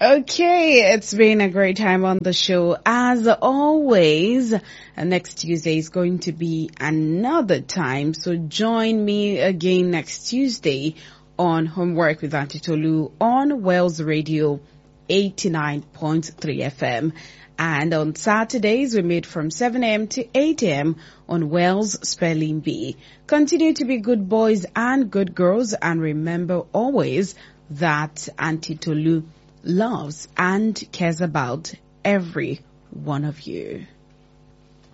Okay, it's been a great time on the show. As always, next Tuesday is going to be another time. So join me again next Tuesday on Homework with Auntie Tolu on Wells Radio 89.3 FM. And on Saturdays, we meet from 7 a.m. to 8 a.m. on Wells Spelling Bee. Continue to be good boys and good girls. And remember always that Auntie Tolu loves and cares about every one of you.